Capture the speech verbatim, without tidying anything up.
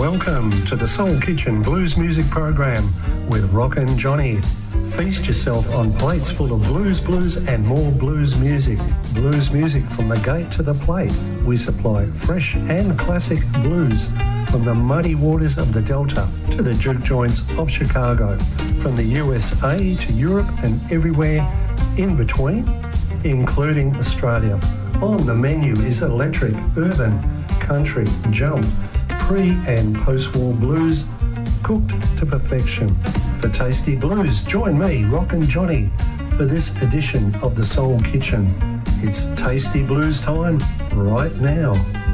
Welcome to the Soul Kitchen Blues Music Program with Rockin' Johnny. Feast yourself on plates full of blues, blues and more blues music. Blues music from the gate to the plate. We supply fresh and classic blues from the muddy waters of the Delta to the juke joints of Chicago, from the U S A to Europe and everywhere in between, including Australia. On the menu is electric, urban, country, jump, pre- and post-war blues, cooked to perfection. For tasty blues, join me, Rockin' Johnny, for this edition of the Soul Kitchen. It's tasty blues time right now.